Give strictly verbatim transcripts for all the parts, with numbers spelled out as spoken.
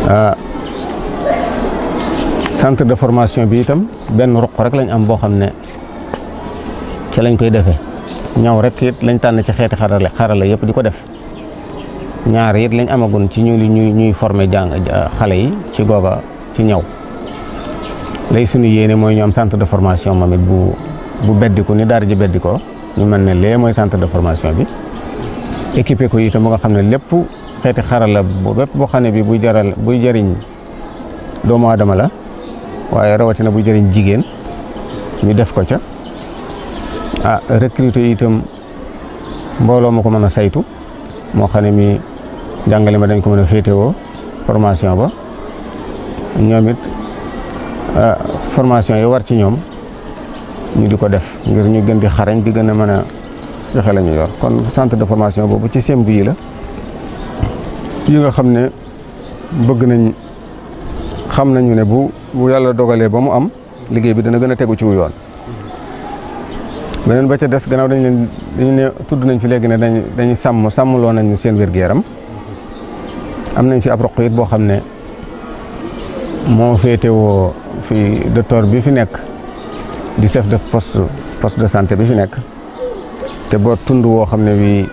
centre de formation bi itam benn ruq rek lañ am boo xam ne ci lañ koy defee ñaw rek it lañ tànn ci xeeti xarala xarala yëpp di ko def ñaar it lañ amagun ci ñu ñuy ñuy former jàng xale yi ci googa ci ñaw lay suñu yéene mooy ñu am centre de formation moom it bu bu beddiku ni daara ji beddikoo ñu mel ne lee mooy centre de formation bi équipé ko itam ba nga xam ne lépp xeeti xarala bu bépp boo xam ne bi buy jaral buy jëriñ doomu aadama la waaye rawatina buy jëriñ jigéen ñu def ko ca ah recruter itam mbooloo ma ko mën a saytu moo xam ne mi jàngale ma dañ ko mën a féetewoo formation ba ñoom it formation yi war ci ñoom ñu di ko def ngir ñu gën di xarañ di gën a mën a joxe la ñu yor kon centre de formation boobu ci semb yi la yi nga xam ne bëgg nañ xam nañu ne bu bu yàlla dogalee ba mu am liggéey bi dana gën a tegu ci wu yoon beneen ba ca des gannaaw dañ leen dañu ne tudd nañ fi léegi ne dañ dañuy sàmm sàmmloo nañu seen wér-gu-yaram am nañ fi ab roq it boo xam ne moo féetewoo fi docteur bi fi nekk di chef de poste poste de santé bi fi nekk te boo tund woo xam ne wi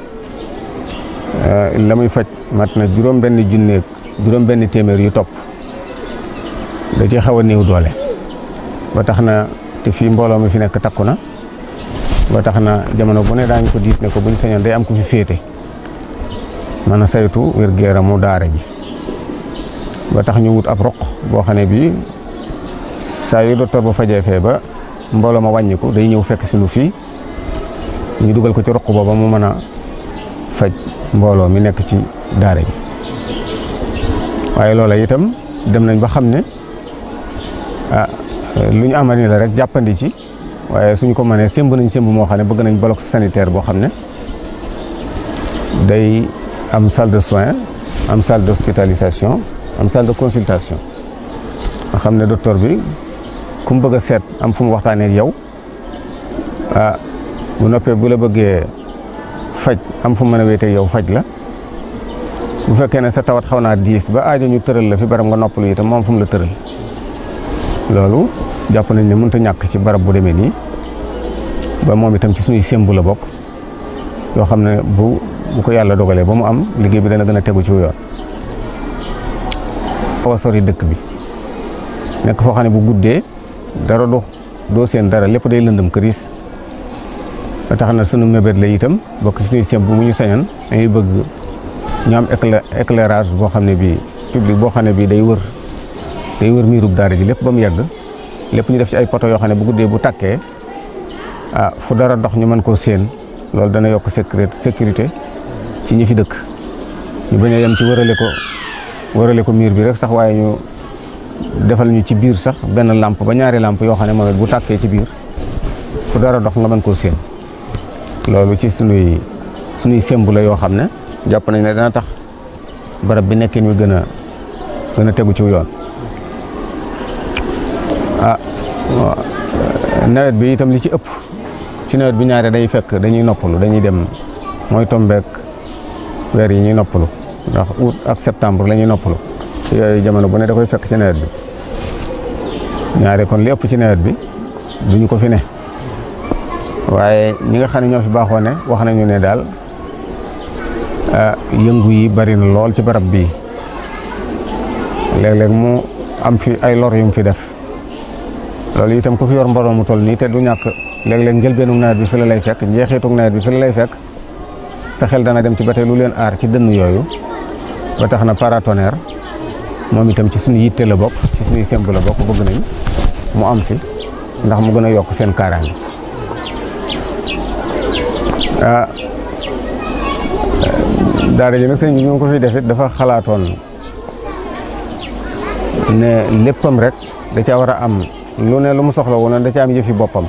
la muy faj mat na juróom benn junneeg juróom benn téeméer yu topp da ci xaw a néew doole ba tax na te fii mbooloo mi fi nekk takku na ba tax na jamono bu ne daañu ko diis ne ko buñ sañoon day am ku fi féete mën a saytu wér-gu-yaramu daara ji ba tax ñu wut ab roq boo xam ne bii saa yu docteur ba fajee fee ba mbooloo ma wàññiku day ñëw fekk si lu fii ñu dugal ko ci roq booba mu mën a faj mbooloo mi nekk ci daara bi waaye loola itam dem nañ ba xam ne ah lu ñu amal ni la rek jàppandi ci waaye suñu ko mënee sémb nañ sémb moo xam ne bëgg nañ bloc sanitaire boo xam ne day am salle de soins am salle d'hospitalisation am salle de consultation nga xam ne docteur bi ku mu bëgg a seet am fu mu waxtaanee ak yow ah bu noppee bu la bëggee faj am fu mu mën a wéetee yow faj la bu fekkee ne sa tawat xaw naa diis ba aajo ñu tëral la fi barab nga noppalu itam moom fu mu la tëral loolu jàpp nañ ne mënut a ñàkk ci barab bu demee nii ba moom itam ci suñuy sémb la bokk yoo xam ne bu bu ko yàlla dogalee ba mu am liggéey bi dana gën a tegu ci yoon. xaw a sori dëkk bi nekk foo xam ne bu guddee dara do doo seen dara lépp day lëndëm këriis ba tax na sunu mébét la itam bokk ci suñuy sémb bu ñu sañoon dañuy bëgg ñu am éclairage boo xam ne bii public boo xam ne bii day wër day wër miirub daara ji lépp ba mu yàgg lépp ñu def ci ay poto yoo xam ne bu guddee bu tàkkee ah fu dara dox ñu mën koo séen loolu dana yokk sécurité sécurité ci ñi fi dëkk ñu bañ a yem ci wërale ko wërale ko miir bi rek sax waaye ñu defal ñu ci biir sax benn lampe ba ñaari lampe yoo xam ne moom it bu tàkkee ci biir fu dara dox nga mën koo séen loolu ci sunuy sunuy sémb la yoo xam ne jàpp nañ ne dana tax barab bi nekkin wi gën a gën a tegu ci yoon ah nawet bi itam li ci ëpp ci nawet bi ñaare day fekk dañuy noppalu dañuy dem mooy tombeek weer yi ñuy noppalu ndax août ak septembre la ñuy noppalu yooyu jamono bu ne da koy fekk ci nawet bi ñaare kon li ëpp ci nawet bi duñu ko fi ne waaye ñi nga xam ne ñoo fi baaxoo ne wax nañu ne daal yëngu yi bari na lool ci barab bii léeg-léeg mu am fi ay lor yu mu fi def loolu itam ku fi yor mbooloo mu toll nii te du ñàkk léeg-léeg njëlbeenu nawet bi fi la lay fekk njeexitug nawet bi fi la lay fekk sa xel dana dem ci ba tey lu leen aar ci dënn yooyu ba tax na paratonnerre moom itam ci suñu yitte la bokk ci suñuy semb la bokk bëgg nañ mu am fi ndax mu gën a yokk seen kaaraange ah daara ji nag sëñ bi ñu ko fi def it dafa xalaatoon ne léppam rek da caa war a am lu ne lu mu soxla woon da caa am yëfi boppam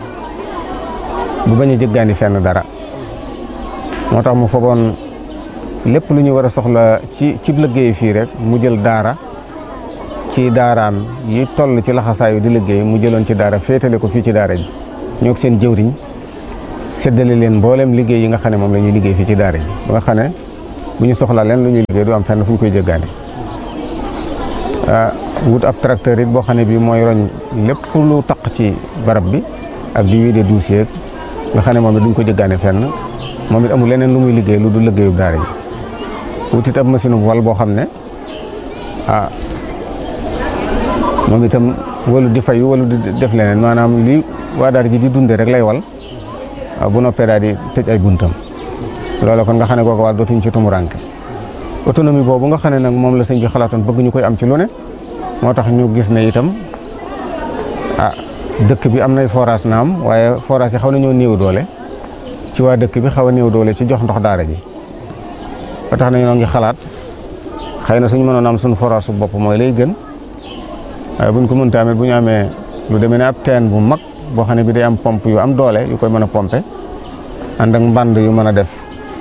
bu bañ a jëggaani fenn dara moo tax mu fogoon lépp lu ñu war a soxla ci ci liggéey fii rek mu jël daara ci daaraam yi toll ci laxasaayu di liggéey mu jëloon ci daara féetale ko fii ci daara ji ñoo seen jëwriñ séddale leen mboolem liggéey yi nga xam ne moom la ñuy liggéey fii ci daara ji ba nga xam ne bu ñu soxlaa leen lu ñuy liggéey du am fenn fu ñu koy jëggaani wut ab tracteur it boo xam ne bii mooy roñ lépp lu taq ci barab bi ak di wiide dossier nga xam ne moom it duñ ko jëggaane fenn moom it amul leneen lu muy liggéey lu du liggéeyub daara ji wut it ab machine bu wal boo xam ne ah moom itam walu di fay walu di def leneen maanaam li waa daara ji di dunde rek lay wal bu noppee daal di tëj ay buntam loolu kon nga xam ne kooku wàll dootuñ ci tumuranke autonomie boobu nga xam ne nag moom la sëñ bi xalaatoon bëgg ñu koy am ci lu ne moo tax ñu gis ne itam ah dëkk bi am nay forage naam waaye forage yi xaw na ñoo néew doole ci waa dëkk bi xaw a néew doole ci jox ndox daara ji ba tax na ñoo ngi xalaat xëy na suñu mënoon am suñu forage su bopp mooy lay gën waaye buñ ko mënta amee bu ñu amee lu demee ne ab teen bu mag boo xam ne bi day am pompe yu am doole yu koy mën a pompe ànd ak mbànd yu mën a def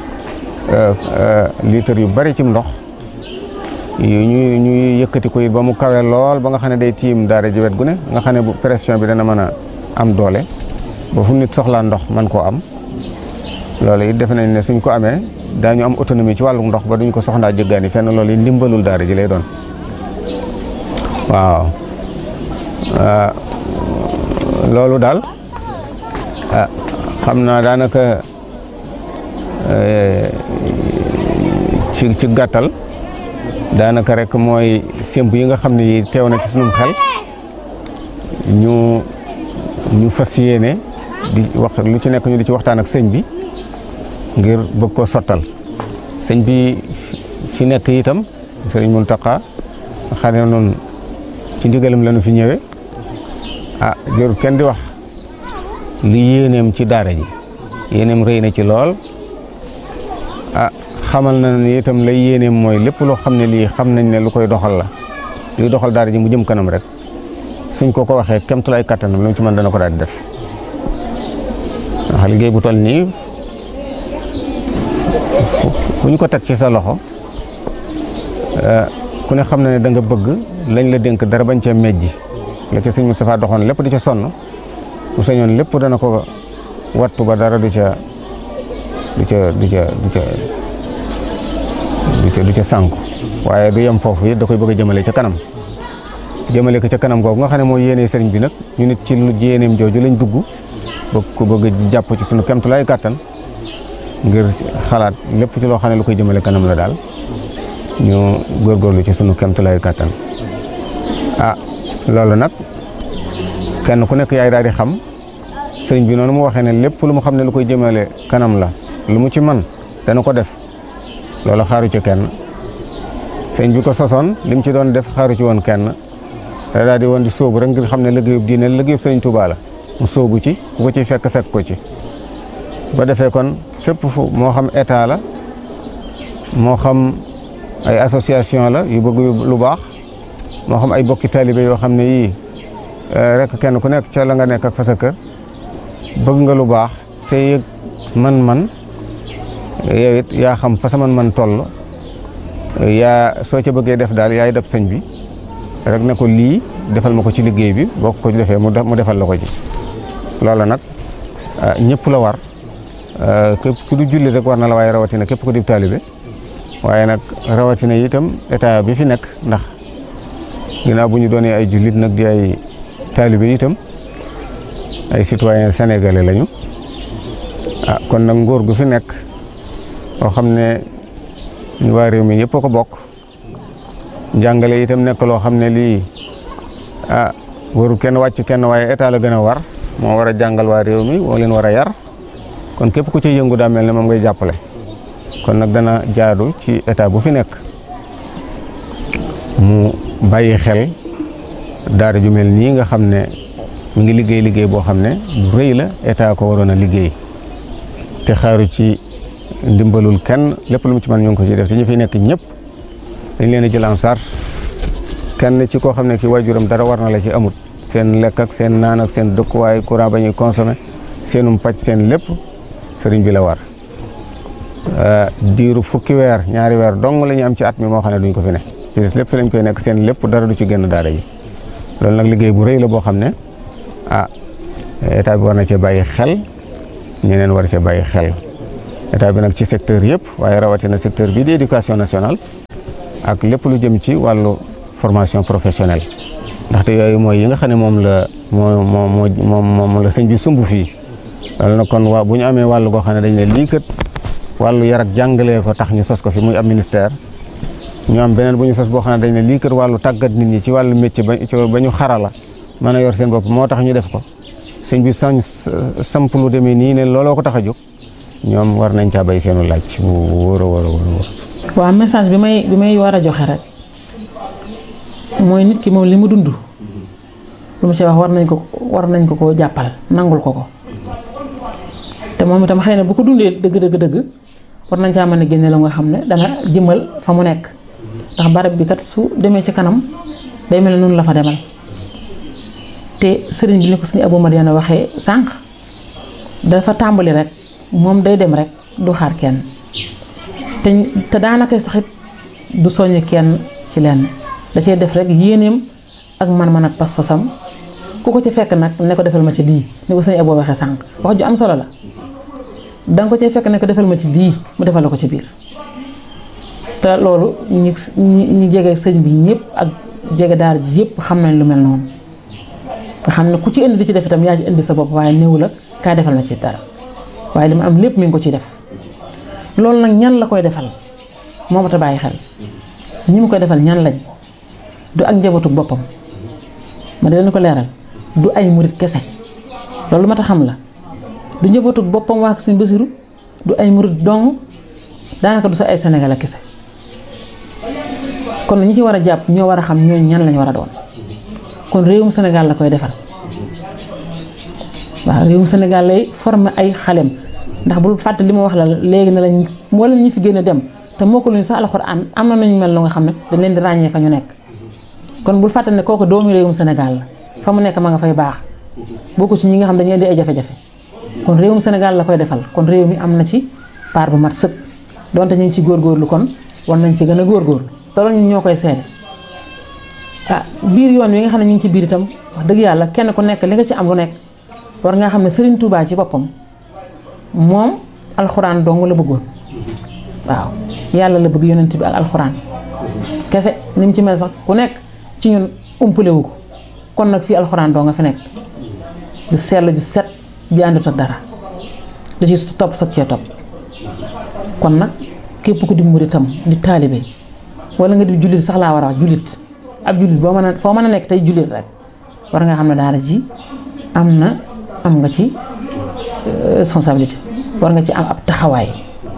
litre yu bari ci ndox yu ñu ñuy yëkkati ko it ba mu kawe lool ba nga xam ne day tiim daara ji wet gu ne nga xam ne bu pression bi dana mën a am doole ba fu nit soxlaa ndox man koo am loolu it defe nañ ne suñ ko amee daañu am autonomie ci wàllu ndox ba duñ ko soxlaa jëggaani fenn loolu it ndimbalul daara ji lay doon waaw loolu daal xam naa daanaka ci ci gàttal daanaka rek mooy sémb yi nga xam ne yi teew na ci sunum xel ñu ñu fas yéene di wax lu ci nekk ñu di ci waxtaan ak sëñ bi ngir bëgg ko sottal sëñ bi fi nekk itam sëriñ Muntaxa xam ne noonu ci ndigalam la ñu fi ñëwee ah jërul kenn di wax li yéeneem ci daara ji yéeneem rëy na ci lool ah xamal na ne itam lay yéeneem mooy lépp loo xam ne lii xam nañ ne lu koy doxal la luy doxal daara ji mu jëm kanam rek suñ ko ko waxee kemtulaay kattanam lu mu ci mën dana ko daal di def ndax liggéey bu toll nii ku ñu ko teg ci sa loxo ku ne xam na ne da nga bëgg lañ la dénk dara bañ cee mejji la ca sëñ Moustapha doxoon lépp di ca sonn bu sañoon lépp dana ko wattu ba dara du ca du ca du ca du ca du ca du ca sànku waaye du yem foofu it da koy bëgg a jëmale ca kanam jëmale ko ca kanam googu nga xam ne mooy yéene sëriñ bi nag ñu nit ci lu yéeneem jooju lañ dugg bëgg ko bëgg jàpp ci sunu kemtulaay kàttan ngir xalaat lépp ci loo xam ne lu koy jëmale kanam la daal ñu góorgóorlu ci sunu kemtulaay kàttan ah loolu nag kenn ku nekk yaay daal di xam sëriñ bi noonu mu waxee ne lépp lu mu xam ne lu koy jëmale kanam la lu mu ci man dana ko def loolu xaaru ci kenn sëriñ bi ko sosoon li mu ci doon def xaaru ci woon kenn da daal di woon di sóobu rek ngir xam ne liggéeyub diine liggéeyub sëriñ Tuubaa la mu sóobu ci ku ko ci fekk fekk ko ci ba defee kon fépp fu moo xam état la moo xam ay association la yu bëgg lu baax moo xam ay bokki taalibe yoo xam ne yii rek kenn ku nekk ca la nga nekk ak fa sa kër bëgg nga lu baax te yëg man-man yow it yaa xam fa sa man-man toll yaa soo ca bëggee def daal yaay def sëñ bi rek ne ko lii defal ma ko ci liggéey bi boo ko ci defee mu defal la ko ci loola nag ñëpp la war képp ku du julli rek war na la waaye rawatina képp ku di taalibe waaye nag rawatina itam état bi fi nekk ndax ginnaaw bu ñu doonee ay jullit nag di ay taalibe itam ay citoyen sénégalais lañu ah kon nag nguur gu fi nekk boo xam ne ñu waa réew mi ñëpp a ko bokk njàngale itam nekk loo xam ne lii ah warul kenn wàcc kenn waaye état la gën a war moo war a jàngal waa réew mi moo leen war a yar kon képp ku ci yëngu daa mel ne moom ngay jàppale kon nag dana jaadu ci état bu fi nekk mu bàyyi xel daara ju mel nii nga xam ne mi ngi liggéey liggéey boo xam ne bu rëy la état ko waroon a liggéey te xaaru ci ndimbalul kenn lépp lu mu ci mën ñu ngi ko ci def te ñu fi nekk ñëpp dañ leen a jël en charge kenn ci koo xam ne ki waajuram dara war na la ci amut seen lekk ak seen naan ak seen dëkkuwaay courant ba ñuy consommé seenum pàcc seen lépp sëriñ bi la war diiru fukki weer ñaari weer dong la ñu am ci at mi moo xam ne duñ ko fi ne ci des lépp fi lañ koy nekk seen lépp dara du ci génn daara ji loolu nag liggéey bu rëy la boo xam ne ah état bi war na cee bàyyi xel ñeneen war cee bàyyi xel état bi nag ci secteur yëpp waaye rawatina secteur bii di éducation nationale ak lépp lu jëm ci wàllu formation professionnelle ndaxte yooyu mooy yi nga xam ne moom la moo moo moo moom la sëñ bi sumb fii loolu nag kon waa bu ñu amee wàllu goo xam ne dañ ne lii kat wàllu yar ak jàngalee ko tax ñu sos ko fi muy ab ministère ñu am beneen bu ñu sos boo xam ne dañ ne lii kat wàllu tàggat nit ñi ci wàllu métier ba ba ñu xarala mën a yor seen bopp moo tax ñu def ko sëñ bi sañ samp lu demee nii ne looloo ko tax a jóg ñoom war nañ caa bay seenu laaj bu wóor a wóor a wóor. waaw message bi may bi may war a joxe rek mooy nit ki moom li mu dund lu mu ci wax war nañ ko war nañ ko koo jàppal nangul ko ko te moom itam xëy na bu ko dundee dëgg dëgg dëgg war nañ caa mën a génne la nga xam ne dana jëmal fa mu nekk ndax barab bi kat su demee ci kanam day mel ne noonu la fa demal te sëriñ bi ni ko suñu Abou Madiana waxee sànq dafa tàmbali rek moom day dem rek du xaar kenn te te daanaka sax it du soññ kenn ci lenn da cee def rek yéeneem ak man-man ak pas-pasam ku ko ci fekk nag ne ko defal ma ci lii ni ko suñu Abou waxee sànq wax ju am solo la danga ko ci fekk ne ko defal ma ci lii mu defal la ko ci biir te loolu ñi ñi jege sëñ bi ñëpp ak jege daara ji yëpp xam nañ lu mel noonu nga xam ne ku ci indi di ci def itam yaa ci indi sa bopp waaye néew la kaa defal ma ci dara waaye li mu am lépp mi ngi ko ciy def loolu nag ñan la koy defal moo ma ta bàyyi xel ñi mu koy defal ñan lañ du ak njabootu boppam ma di leen ko leeral du ay murit kese loolu ma ta xam la du njabootu boppam waa Sëñ Basiru du ay murit dong daanaka du sa ay Sénégal kese kon ñi ci war a jàpp ñoo war a xam ñooñu ñan lañ war a doon kon réewum Sénégal la koy defal waaw réewum Sénégal lay former ay xalem ndax bul fàtte li ma wax la léegi ne lañ mboolem ñi fi génn dem te moo ko lu ñu sax alxuraan am na nañu mel lu nga xam ne dañ leen di ràññee fa ñu nekk kon bul fàtte ne kooku doomu réewum Sénégal la fa mu nekk ma nga fay baax bokku ci ñi nga xam dañuy indi ay jafe-jafe kon réewum Sénégal la koy defal kon réew mi am na ci part bu mat sëkk donte ñu ngi ci góorgóorlu kon war nañ ci gën a góorgóorlu te loolu ñun ñoo koy seede ah biir yoon wi nga xam ne ñu ngi ci biir itam wax dëgg yàlla kenn ku nekk li nga ci am lu nekk war nga xam ne Serigne Touba ci boppam moom alxuraan dong la bëggoon waaw yàlla la bëgg yonent bi ak alxuraan kese ni mu ci mel sax ku nekk ci ñun umpale wu ko kon nag fii alxuraan doo nga fi nekk du sell ju set bi àndut ak dara da ci topp sab cee topp kon nag képp ku di muritam di taalibe wala nga di jullit sax laa war a wax jullit ab jullit boo mën a foo mën a nekk tey jullit rek war nga xam ne daara ji am na am nga ci responsabilité war nga ci am ab taxawaay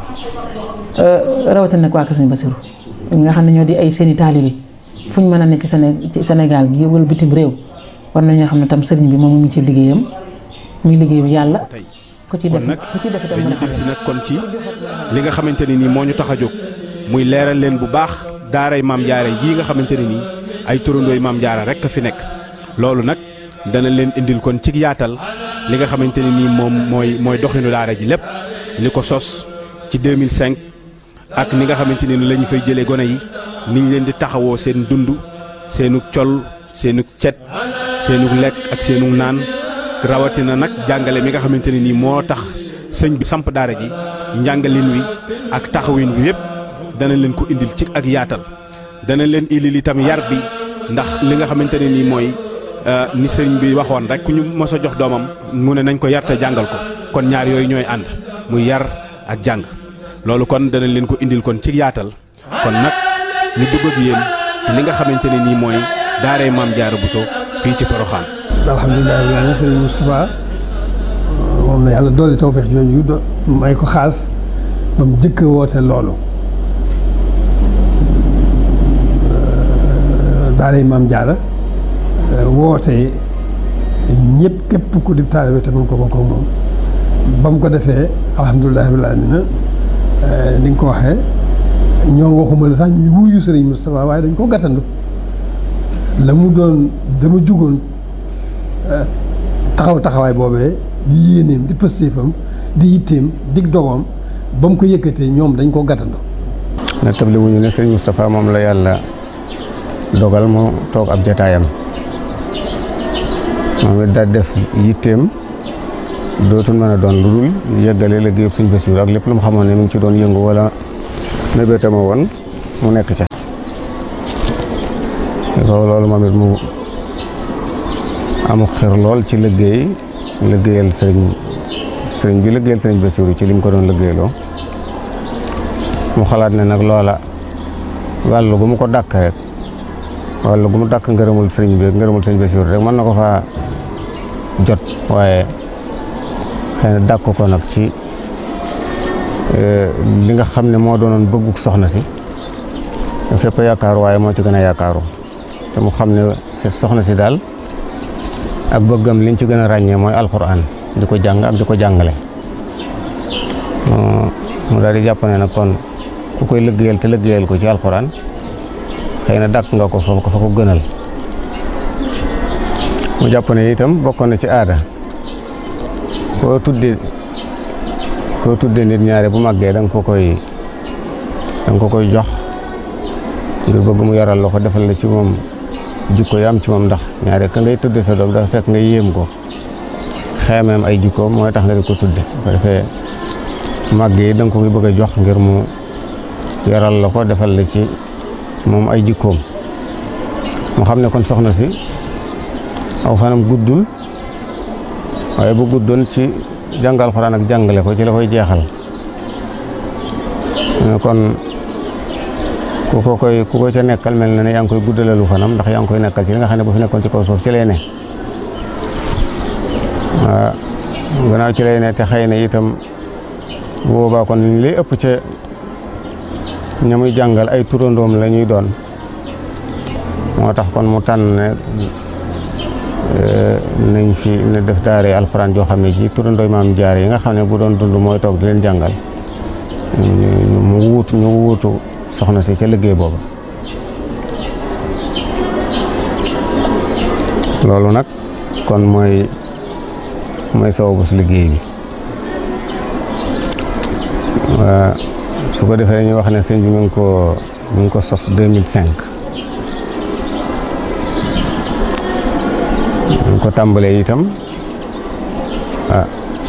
rawatina nag waa Kër Sëñ Basiru ñi nga xam ne ñoo di ay seeni taalibe fu ñu mën a nekk ci ci Sénégal gi wala bitim réew war nañoo xam ne tam sëriñ bi moom mu ngi ci liggéeyam muy liggéeyu yàlla ku ci def ku ci def itam mën a xam si nag kon ci li nga xamante ne nii moo ñu tax a jóg muy leeral leen bu baax daaray maam jaara jii nga xamante ne nii ay turandooy maam jaara rek a fi nekk loolu nag dana leen indil kon ci yaatal li nga xamante ne nii moom mooy mooy doxinu daara ji lépp li ko sos ci deux mille cinq ak ni nga xamante ne ni la ñu fay jëlee gone yi ni ñu leen di taxawoo seen dund seenu col seenu cet seenu lekk ak seenu naan rawatina nag jàngale mi nga xamante ne nii moo tax sëñ bi samp daara ji njàngalin wi ak taxawin wi yëpp dana leen ko indil ci ak yaatal dana leen indil itam yar bi ndax li nga xamante ne nii mooy ni sëñ bi waxoon rek ku ñu mos a jox doomam mu ne nañ ko yar te jàngal ko kon ñaar yooyu ñooy ànd muy yar ak jàng loolu kon dana leen ko indil kon ci yaatal kon nag ñu dugg ak yéen ci li nga xamante ne nii mooy daaray Maam Jaara Buso fii ci Porokhane. alhamdulilah rabbil aalamiin sëriñ Moustapha moom la yàlla doole tawfeex jooju do may ko xaas ba mu jëkk woote loolu daaray Maam Jaara woote ñëpp képp ku di taalibe te mën ko bokk ak moom ba mu ko defee alhamdulilah rabbil aalamiin ni nga ko waxee ñoo waxuma la sax ñu wuyu sëriñ Moustapha waaye dañ ko gàttandu la mu doon dama jugoon taxaw taxawaay boobee di yéeneem di pëstéefam di yitteem dig dogoom ba mu ko yëkkatee ñoom dañ ko gàttandu. na table wuñu ne sëriñ Moustapha moom la yàlla dogal mu toog ab jataayam moom it daal def yitteem dootul mën a doon lu dul yëggale la géeyub sëñ Basiru ak lépp lu mu xamoon ne mu ngi ci doon yëngu wala mébétama woon mu nekk ca loolu moom it mu amuk xir lool ci liggéey liggéeyal sëriñ sëriñ bi liggéeyal sëriñ Bassirou ci lim ko doon liggéeyloo mu xalaat ne nag loola wàllu gu mu ko dàkk rek wàllu gu mu dàkk ngërëmul sëriñ bi ngërëmul sëriñ Bassirou rek mën na ko faa jot waaye xëy na dàkk ko nag ci li nga xam ne moo doonoon bëgguk soxna si fépp yaakaaru waaye moo ci gën a yaakaaru te mu xam ne soxna si daal ak bëggam liñ ci gën a ràññee mooy alxuraan di ko jàng ak di ko jàngale mu daal di jàpp ne nag kon ku koy liggéeyal te liggéeyal ko ci alxuraan xëy na dàkk nga ko fa ko fa ko gënal mu jàpp ne itam bokkoon na ci aada koo tudde koo tudde nit ñaare bu màggee da nga ko koy da nga ko koy jox ngir bëgg mu yaral la ko defal la ci moom jikko yi am ci moom ndax ñaare ka ngay tudde sa doom dafa fekk nga yéem ko xeemeem ay jikkoom mooy tax nga di ko tudde bu defee màgg yi da nga ko koy bëgg a jox ngir mu yaral la ko defal la ci moom ay jikkoom mu xam ne kon soxna si aw fanam guddul waaye bu guddoon ci jàngal Alxuraan ak jàngale ko ci la koy jeexal kon ku ko koy ku ko ca nekkal mel na ne yaa ngi koy guddalalu fanam ndax yaa ngi koy nekkal ci li nga xam ne bu fi nekkoon ci kaw suuf ci lay ne waaw gannaaw ci lay ne te xëy na itam boobaa kon li ëpp ca ña muy jàngal ay turandoom la ñuy doon moo tax kon mu tànn ne nañ fi ne def daare alxuraan joo xam ne ji turandooy maam jaare yi nga xam ne bu doon dund mooy toog di leen jàngal mu wuutu ñu wuutu soxna si ca liggéey booba loolu nag kon mooy mooy sababu si liggéey bi su ko defee dañuy wax ne sëñ bi mu ngi ko mu ngi ko sos deux mille cinq ñu ko tàmbalee itam ah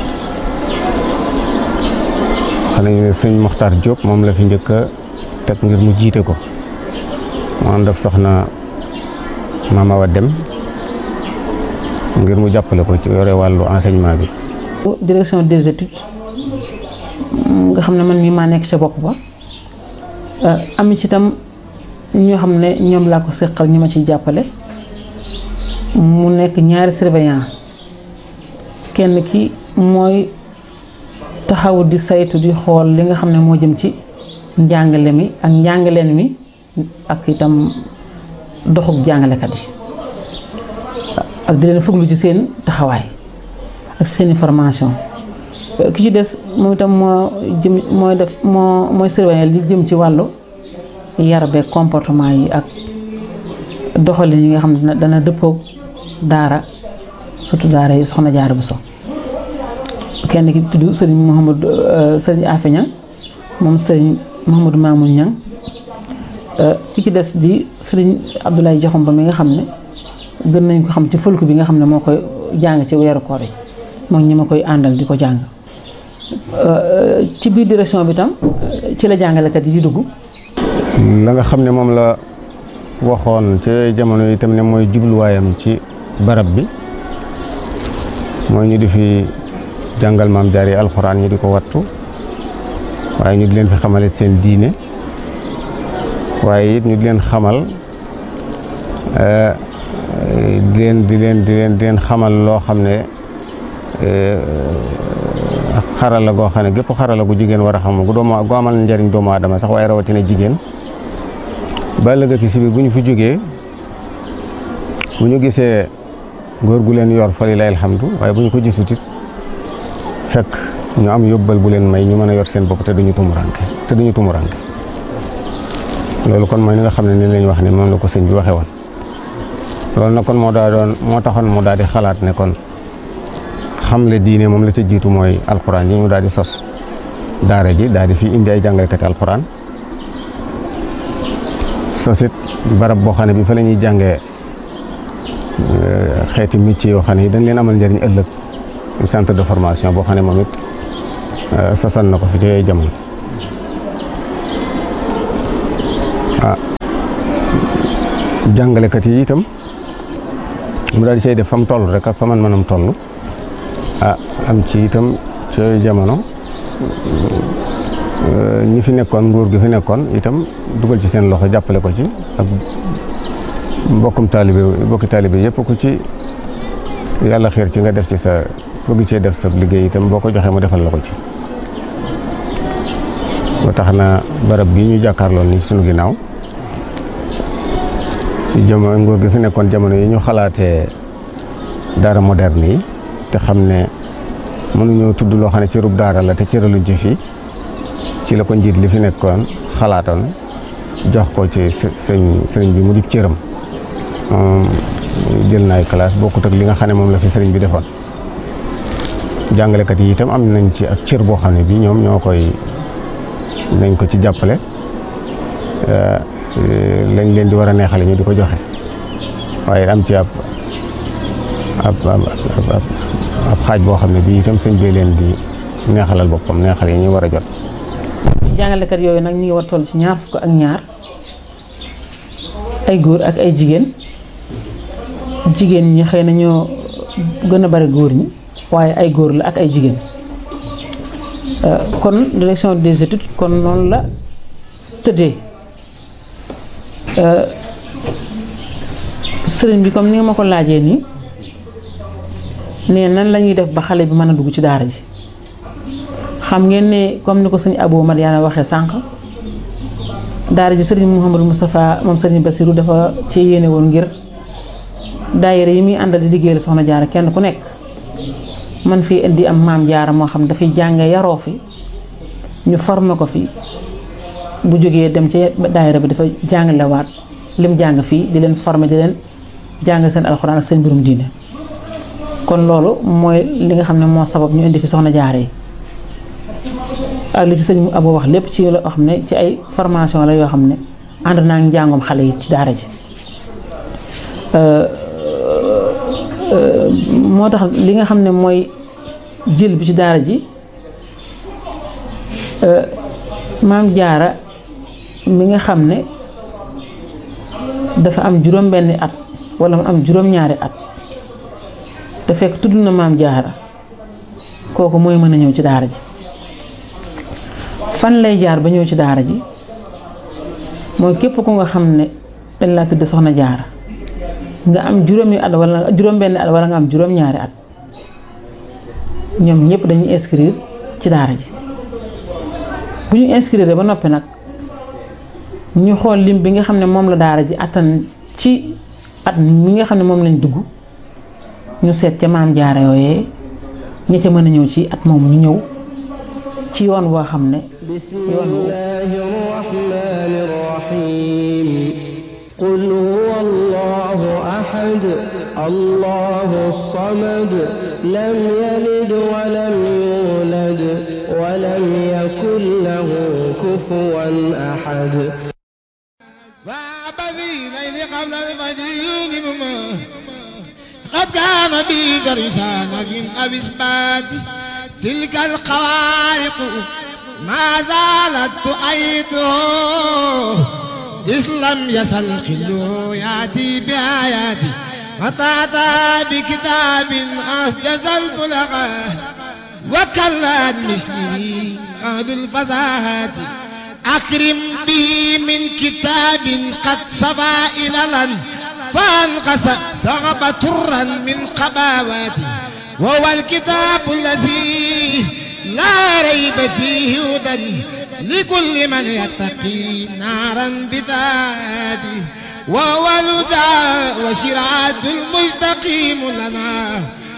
xam nañu ne sëñ Mokhtar Diop moom la fi njëkk a teg ngir mu jiite ko mu ànd ak soxna Mama Awa Dem ngir mu jàppale ko ci yore wàllu enseignement bi. direction des études nga xam ne man mii maa nekk ca bopp ba am ci itam ñoo xam ne ñoom laa ko seqal ñi ma ciy jàppale mu nekk ñaari surveillant kenn ki mooy taxaw di saytu di xool li nga xam ne moo jëm ci njàngale mi ak njàngaleen mi ak itam doxuk jàngalekat yi ak di leen fuglu ci seen taxawaay ak seeni formation ki ci des moom itam moo jëm mooy def moo mooy surveiller li jëm ci wàllu yar beeg comportement yi ak doxalin yi nga xam ne dana dëppoog daara surtout daara yi soxna Jaara Buso kenn ki tudd sëriñ Mouhamadou sëriñ Afe Ñang moom sëriñ Mouhamadou Mamoun Ñang ki ci des di sëriñ Abdoulaye Joxum ba mi nga xam ne gën nañ ko xam ci fëlku bi nga xam ne moo koy jàng ci weeru koor yi moom ñi ma koy àndal di ko jàng ci biir direction bi tam ci la jàngalekat yi di dugg. la nga xam ne moom la waxoon ci jamono yi itam ne mooy jubluwaayam ci barab bi mooy ñu di fi jàngal maam jaar yi alxuraan ñu di ko wattu waaye ñu di leen fi xamale seen diine waaye it ñu di leen xamal di leen di leen di leen di leen xamal loo xam ne xarala goo xam ne gépp xarala gu jigéen war a xam gu doomu gu amal njariñ doomu aadama sax waaye rawatina jigéen ba ëllëg ak si biir bu ñu fi jógee bu ñu gisee góor gu leen yor fa lillahi alhamdu waaye bu ñu ko gisut it fekk ñu am yóbbal bu leen may ñu mën a yor seen bopp te duñu tumuranke te duñu tumuranke loolu kon mooy li nga xam ne ni lañ wax ne moom la ko sëñ bi waxee woon loolu nag kon moo daa doon moo taxoon mu daal di xalaat ne kon xamle diine moom la ca jiitu mooy alxuraan yi mu daal di sos daara ji daal di fi indi ay jàngalekati alxuraan sosit barab boo xam ne bi fa la ñuy jàngee xeeti métier yoo xam ne yi dañ leen amal njëriñ ëllëg centre de formation boo xam ne moom it sosan na ko fi ci jamono ah jàngalekat yi itam mu daal di cay def fa mu toll rek ak fa man manam toll ah am ci itam ci jamono ñi fi nekkoon nguur gi fi nekkoon itam dugal ci seen loxo jàppale ko ci ak mbokkum taalibe mbokki taalibe yëpp ku ci yàlla xiir ci nga def ci sa bëgg cee def sa liggéey itam boo ko joxee mu defal la ko ci ba tax na barab bii ñu jàkkaarloon ni sunu ginnaaw ci jamono nguur gi fi nekkoon jamono yi ñu xalaatee daara moderne yi te xam ne mënuñoo tudd loo xam ne cërub daara la te cëraluñ ci fii ci la ko njiit li fi nekkoon xalaatoon jox ko ci sëñ sëriñ bi mu di cëram jël na ay classe bokkut ak li nga xam ne moom la fi sëriñ bi defoon jàngalekat yi itam am nañ ci ak cër boo xam ne bi ñoom ñoo koy nañ ko ci jàppale lañ leen di war a neexale ñu di ko joxe waaye am ci ab ab ab ab xaaj boo xam ne bii itam sëñ bee leen di neexalal boppam neexal yi ñu war a jot. jàngalekat yooyu nag ñu ngi war toll ci ñaar fukk ak ñaar ay góor ak ay jigéen jigéen ñi xëy na ñoo gën a bari góor ñi waaye ay góor la ak ay jigéen kon direction des études kon noonu la tëddee sëriñ bi comme ni nga ma ko laajee nii nee nan la ñuy def ba xale bi mën a dugg ci daara ji xam ngeen ne comme ni ko sëñ Abou Madiana waxee sànq daara ji sëriñ Mouhamadou Moustapha moom sëriñ Bassirou dafa ci yéene woon ngir daayira yi muy àndal di liggéeyal soxna jaara kenn ku nekk man fii indi am maam jaara moo xam dafay jànge yaroo fi ñu formé ko fi bu jógee dem ci daayira bi dafa jàngalewaat lim jàng fii di leen formé di leen jàng seen alxuraan ak seen mbirum diine kon loolu mooy li nga xam ne moo sabab ñu indi fi soxna jaara yi ak li ci sëñ Abou wax lépp ci loo xam ne ci ay formation la yoo xam ne ànd naa ngi njàngoom xale yi ci daara ji moo tax li nga xam ne mooy jël bi ci daara ji maam jaara mi nga xam ne dafa am juróom benni at wala mu am juróom ñaari at te fekk tudd na maam jaara kooku mooy mën a ñëw ci daara ji fan lay jaar ba ñëw ci daara ji mooy képp ku nga xam ne dañ laa tudd soxna jaara nga am juróomi at wala juróom benni at wala nga am juróom ñaari at ñoom ñëpp dañuy inscrire ci daara ji bu ñu inscrire ba noppi nag ñu xool lim bi nga xam ne moom la daara ji attan ci at mi nga xam ne moom lañ dugg ñu seet ca maam jaara yooyee ña ca mën a ñëw ci at moomu ñu ñëw ci yoon boo xam ne yoon wu rahmaanir rahiim qul huwa allahu ahad allahu samad lam yalid wa lam yulad wa lam yakun lahu kufuwan ahad قبل الفجر قد كان بي درسان من أبسبات تلك الخوارق ما زالت تؤيده إذ لم يزل خلو يأتي بآياتي وتأتى بكتاب أسجز البلغة وكلت مثلي عهد الفزاهات أكرم به من كتاب قد سبا إللا فانقص صعب ترا من قباواتي وهو الكتاب الذي لا ريب فيه هدى لكل من يتقي نارا بداده وهو الهدى وشرعة المستقيم لنا